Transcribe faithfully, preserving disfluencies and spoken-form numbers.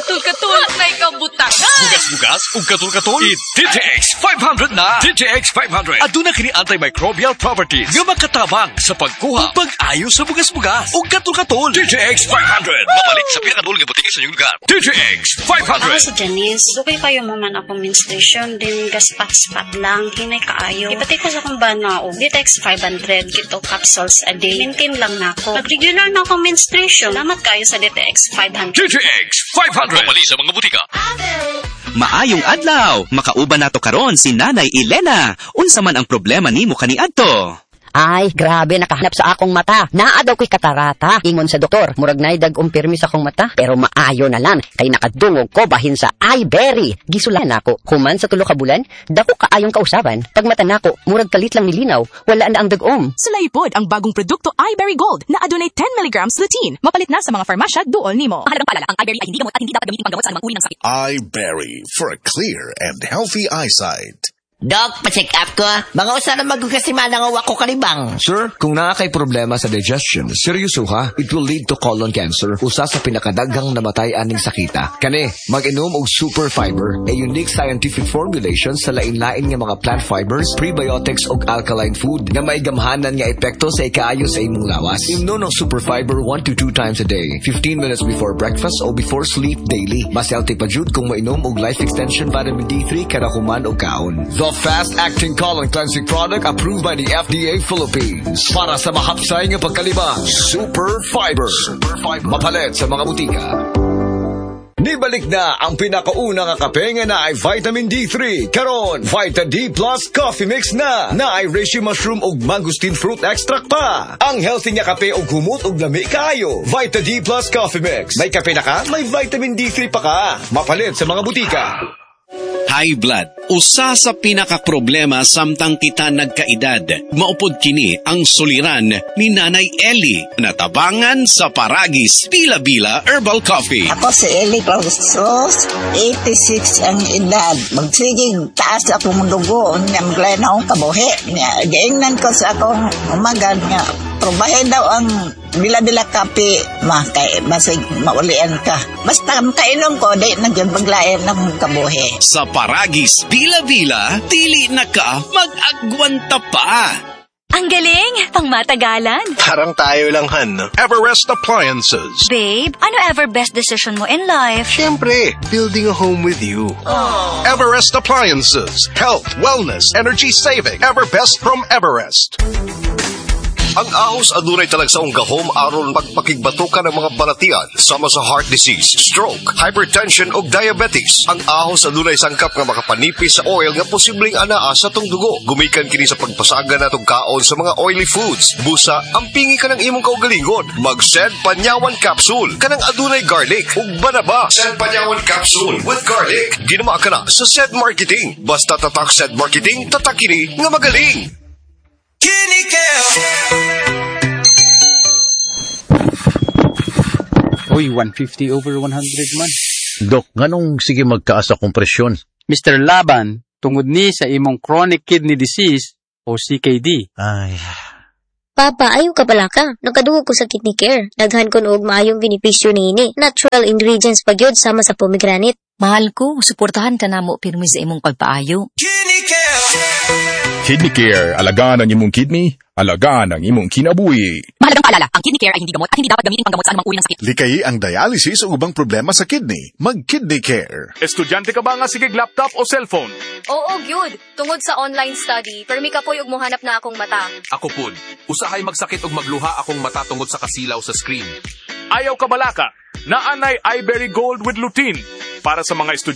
katul-katul na ikabutangan. Bugas-bugas ug katul-katul. I-D T X five hundred na. D T X five hundred. Aduna kini antimicrobial properties nga makatabang sa pagkuha ug pag-ayo sa bugas-bugas ug katul-katul. D T X five hundred. Mabalik sa pinakadul nga butika sa inyong lugar. D T X five hundred. Ako si Janice. Dugay kayo maman ako menstruation din gaspat-spat lang hinay kaayo. Ipati ko sa kung ba na o D T X five hundred kito capsules a day. Maintain lang na ako. Pag regular na ako menstruation, salamat kayo sa D T X five hundred. D T X five hundred. Mabalik sa mga butika. Maayong adlaw, makauban nato karon si Nanay Elena. Unsa man ang problema nimo kaniadto? Ay, grabe, nakahanap sa akong mata. Naa daw ko'y katarata. Ingon sa doktor, murag na dag umpirmi sa akong mata. Pero maayo na lang, kay nakadungog ko bahin sa iBerry. Gisulan ako. Human sa tulo ka bulan, dako kaayong kausaban. Pag mata nako, murag kalit lang nilinaw. Wala na ang dagom. Sulaipod ang bagong produkto iBerry Gold na adunay ten milligrams lutein. Mapalit na sa mga farmasya duol nimo. Mahalagang paalala, ang iBerry ay hindi gamot at hindi dapat gamitin panggamot sa anumang uri ng sakit. iBerry for a clear and healthy eyesight. Doc, pa-check up ko. Mga usa na magkakasimana nga wako kalibang. Sir, kung naa kay problema sa digestion, seryoso ha, it will lead to colon cancer, usa sa pinakadaghang namatay aning sakita. Kani, mag-inom og super fiber, a unique scientific formulation sa lain-lain nga mga plant fibers, prebiotics og alkaline food nga may gamhanan nga epekto sa ikaayo sa imong lawas. Imnon ng super fiber one to two times a day, fifteen minutes before breakfast o before sleep daily. Mas healthy pa jud kung mainom og life extension vitamin D three kada human og kaon. The fast-acting colon cleansing product approved by the F D A Philippines. Para sa mahapsay nga pagkalibang, Super Fiber. Super Fiber. Mapalit sa mga butika. Nibalik na ang pinakauna nga kape nga na ay vitamin D three. Karon, Vita D Plus Coffee Mix na. Na ay reishi mushroom ug mangosteen fruit extract pa. Ang healthy nga kape ug humot ug lami kaayo. Vita D Plus Coffee Mix. May kape na ka, may vitamin D three pa ka. Mapalit sa mga butika. High blood, usa sa pinakaproblema samtang kita nagkaedad. Maupod kini ang suliran ni Nanay Ellie. Natabangan sa Paragis Bila-Bila Herbal Coffee. Ako si Ellie Pausos, eighty-six ang edad. Magsiging taas akong dugo, nga maglay na akong kabuhi. Gaingnan ko sa akong umagad nga, probahe daw ang bila-bila kape, ma, kay masig maulian ka. Basta kainom ko, di nagyan paglayan ng kabuhi. Sa Paragis Bila-Bila, dili na ka mag-agwanta pa. Ang galing! Pangmatagalan! Parang tayo lang, Han. Everest Appliances. Babe, ano ever best decision mo in life? Siyempre, building a home with you. Aww. Everest Appliances. Health, wellness, energy saving. Everbest from Everest. Ang ahos adunay talagsaong gahom aron pagpakigbatukan ng mga banatian sama sa heart disease, stroke, hypertension ug diabetes. Ang ahos adunay sangkap nga makapanipis sa oil nga posibleng anaa sa tong dugo. Gumikan kini sa pagpasaga natong kaon sa mga oily foods. Busa, ampingi ka ng imong kaugalingon. Mag-Sed Panyawan Capsule kanang adunay garlic ug banaba. Sed Panyawan Capsule with garlic. Ginama ka na sa Sed Marketing. Basta tatak Sed Marketing, tatak kini nga magaling. Uy, one fifty over one hundred man. Dok, nganong sige magkaas akong presyon? Mister Laban, tungod ni sa imong chronic kidney disease o C K D. Ay. Papa, ayaw ka pala ka. Nagkadungog ko sa kidney care. Daghan ko noog maayong benepisyo niini. Natural ingredients pa gyud sama sa pomegranate. Mahal ko, suportahan ka namo pirmi sa imong pagpaayo. Kidney Care! Kidney Care, alagaan ang imong kidney, alagaan ang imong kinabuhi. Mahalagang paalala, ang kidney care ay hindi gamot at hindi dapat gamitin panggamot sa anumang uri ng sakit. Likay ang dialysis o ubang problema sa kidney. Mag-Kidney Care. Estudyante ka ba nga sigig laptop o cellphone? Oo, gyud. Tungod sa online study, permi ka po yung muhanap na akong mata. Ako pud, usahay magsakit og magluha akong mata tungod sa kasilaw sa screen. Ayaw ka balaka, naanay iBerry Gold with lutein para sa mga estudyante